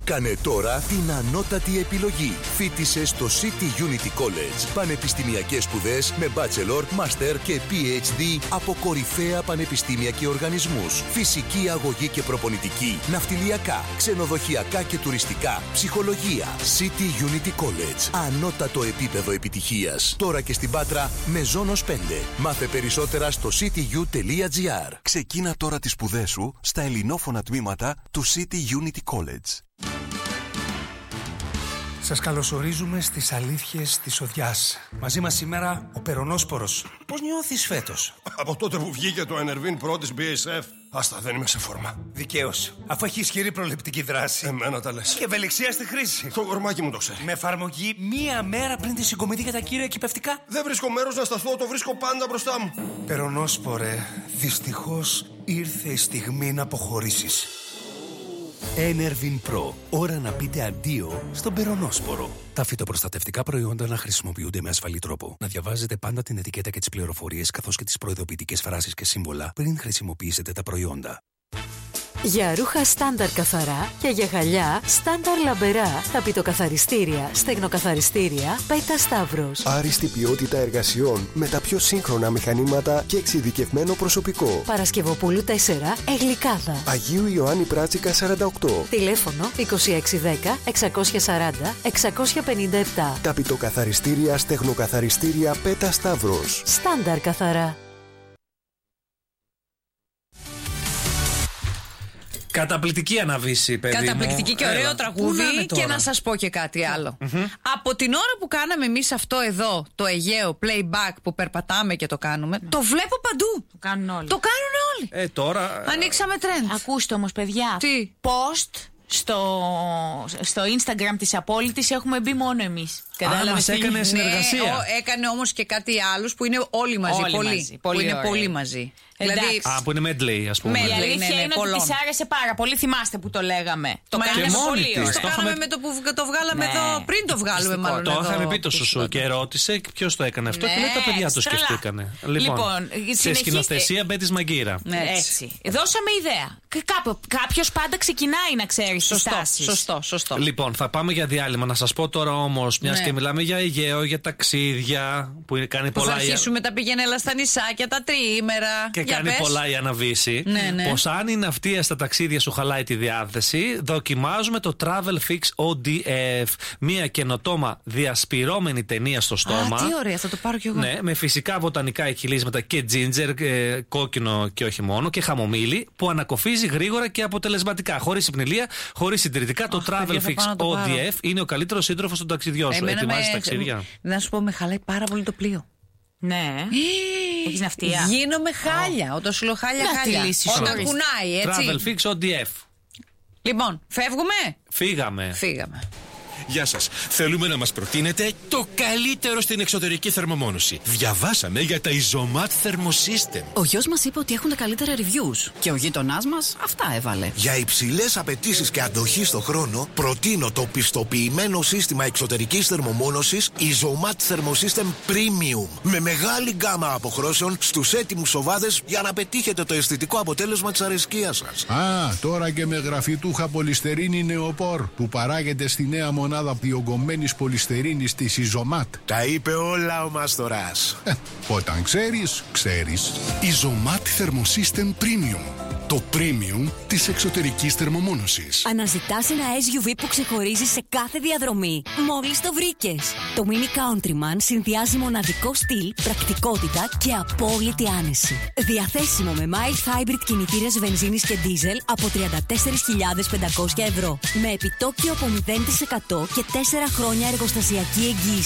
Κάνε τώρα την ανώτατη επιλογή. Φοίτησε στο City Unity College. Πανεπιστημιακές σπουδές με bachelor, master και PhD από κορυφαία πανεπιστήμια και οργανισμούς. Φυσική αγωγή και προπονητική, ναυτιλιακά, ξενοδοχειακά και τουριστικά, ψυχολογία. City Unity College. Ανώτατο επίπεδο επιτυχίας. Τώρα και στην Πάτρα με Ζώνος 5. Μάθε περισσότερα στο cityu.gr. Ξεκίνα τώρα τις σπουδές σου στα ελληνόφωνα τμήματα του City Unity College. Σας καλωσορίζουμε στις αλήθειες της Οδιάς. Μαζί μας σήμερα ο Περονόσπορος. Πώς νιώθεις φέτος? Από τότε που βγήκε το Enervin Pro της BASF, άστα, δεν είμαι σε φόρμα. Δικαίως, αφού έχει ισχυρή προληπτική δράση. Εμένα τα λες. Και ευελιξία στη χρήση. Το κορμάκι μου το ξέρει. Με εφαρμογή μία μέρα πριν τη συγκομιδή για τα κύρια εκυπευτικά. Δεν βρίσκω μέρος να σταθώ, το βρίσκω πάντα μπροστά μου. Περονόσπορε, δυστυχώς ήρθε η στιγμή να αποχωρήσεις. Enervin Pro. Ώρα να πείτε αντίο στον Περονόσπορο. Τα φυτοπροστατευτικά προϊόντα να χρησιμοποιούνται με ασφαλή τρόπο. Να διαβάζετε πάντα την ετικέτα και τις πληροφορίες καθώς και τις προειδοποιητικές φράσεις και σύμβολα πριν χρησιμοποιήσετε τα προϊόντα. Για ρούχα στάνταρ καθαρά και για γυαλιά στάνταρ λαμπερά, ταπητοκαθαριστήρια, στεγνοκαθαριστήρια, Πέτα Σταύρος. Άριστη ποιότητα εργασιών με τα πιο σύγχρονα μηχανήματα και εξειδικευμένο προσωπικό. Παρασκευοπούλου 4, Εγλικάδα. Αγίου Ιωάννη Πράτσικα 48. Τηλέφωνο 2610 640 657. Ταπητοκαθαριστήρια, στεγνοκαθαριστήρια, Πέτα Σταύρος. Στάνταρ καθαρά. Καταπληκτική αναβίση, παιδί μου. Καταπληκτική και ωραίο τραγούδι. Και να σας πω και κάτι άλλο. Από την ώρα που κάναμε εμείς αυτό εδώ, το Αιγαίο playback που περπατάμε και το κάνουμε, το βλέπω παντού. Το κάνουν όλοι. Το κάνουν όλοι. Τώρα. Ανοίξαμε trend. Ακούστε όμως, παιδιά. Τι? Post στο Instagram της Απόλυτης έχουμε μπει μόνο εμείς. Μας έκανε συνεργασία. Ναι, έκανε όμως και κάτι άλλους που είναι όλοι μαζί. Πολύ μαζί. Δηλαδή, που είναι medley, ας πούμε. Η αλήθεια είναι ότι της άρεσε πάρα πολύ. Θυμάστε που το λέγαμε. Το κάναμε πολύ ωραία. Το κάναμε με το που το βγάλαμε εδώ. Πριν το βγάλουμε, μάλλον. Το είχαμε πει το Σουσού και ρώτησε ποιος το έκανε αυτό. Και λέει τα παιδιά το σκεφτήκανε. Λοιπόν, σε σκηνοθεσία Μπέτης Μαγκύρα. Έτσι. Δώσαμε ιδέα. Κάποιος πάντα ξεκινάει, να ξέρει τις στάσεις. Σωστό. Λοιπόν, θα πάμε για διάλειμμα. Να σας πω τώρα όμως, μιας και μιλάμε για Αιγαίο, για ταξίδια που κάνει πολλά. Θα αρχίσουμε τα πηγαίνελα στα νησάκια τα τριήμερα. Και κάνει πολλά η Αναβίση. Πως αν η ναυτία στα ταξίδια σου χαλάει τη διάθεση, δοκιμάζουμε το Travel Fix ODF. Μια καινοτόμα διασπυρώμενη ταινία στο στόμα. Τι ωραία, θα το πάρω κι εγώ. Ναι, με φυσικά βοτανικά εκχυλίσματα και ginger, κόκκινο και όχι μόνο, και χαμομήλι, που ανακοφίζει γρήγορα και αποτελεσματικά. Χωρίς υπνηλία, χωρίς συντηρητικά. Το Travel Fix ODF είναι ο καλύτερος σύντροφος των ταξιδιών σου. Ετοιμάζεις ταξίδια. Να σου πω, με χαλάει πάρα πολύ το πλοίο. Ναι. Έχεις ναυτία? Γίνομαι χάλια. Όταν σου λέω χάλια. Όταν κουνάει, έτσι. Travel Fix ODF. Λοιπόν, φεύγουμε. Φύγαμε. Γεια σας. Θέλουμε να μας προτείνετε το καλύτερο στην εξωτερική θερμομόνωση. Διαβάσαμε για τα Isomat Thermosystem. Ο γιος μας είπε ότι έχουν τα καλύτερα reviews. Και ο γείτονάς μας αυτά έβαλε. Για υψηλές απαιτήσεις και αντοχή στο χρόνο, προτείνω το πιστοποιημένο σύστημα εξωτερικής θερμομόνωσης Isomat Thermosystem Premium. Με μεγάλη γκάμα αποχρώσεων στους έτοιμους οβάδες για να πετύχετε το αισθητικό αποτέλεσμα της αρεσκίας σας. Τώρα και με γραφιτούχα πολυστερίνη νεοπόρ που παράγεται στη νέα μονάδα διογκωμένης πολυστερίνης της Isomat. Τα είπε όλα ο Μαστοράς. Όταν ξέρεις. Isomat Thermosystem Premium. Το premium της εξωτερικής θερμομόνωσης. Αναζητάς ένα SUV που ξεχωρίζει σε κάθε διαδρομή? Μόλις το βρήκες. Το Mini Countryman συνδυάζει μοναδικό στυλ, πρακτικότητα και απόλυτη άνεση. Διαθέσιμο με mild hybrid κινητήρες βενζίνης και diesel από 34.500 ευρώ. Με επιτόκιο από 0% και 4 χρόνια εργοστασιακή εγγύηση.